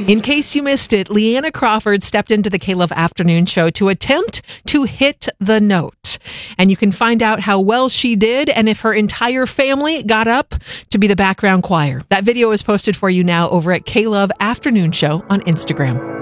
In case you missed it, Leanna Crawford stepped into the K-Love Afternoon Show to attempt to hit the note. And you can find out how well she did and if her entire family got up to be the background choir. That video is posted for you now over at K-Love Afternoon Show on Instagram.